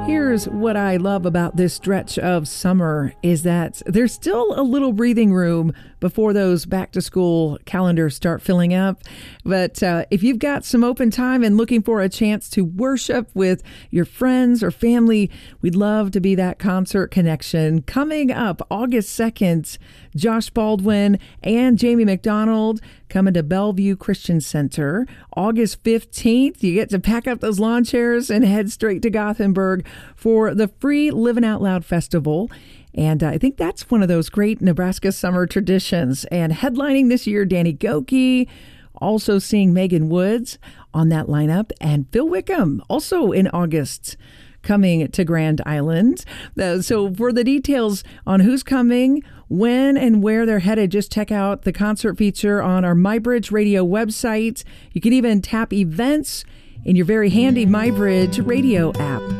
Here's what I love about this stretch of summer is that there's still a little breathing room before those back to school calendars start filling up. But if you've got some open time and looking for a chance to worship with your friends or family, we'd love to be that concert connection. Coming up August 2nd, Josh Baldwin and Jamie McDonald coming to Bellevue Christian Center. August 15th, you get to pack up those lawn chairs and head straight to Gothenburg for the free Living Out Loud Festival. And I think that's one of those great Nebraska summer traditions. And headlining this year, Danny Gokey, also seeing Megan Woods on that lineup, and Phil Wickham also in August coming to Grand Island. So for the details on who's coming, when and where they're headed, just check out the concert feature on our MyBridge Radio website. You can even tap events in your very handy MyBridge Radio app.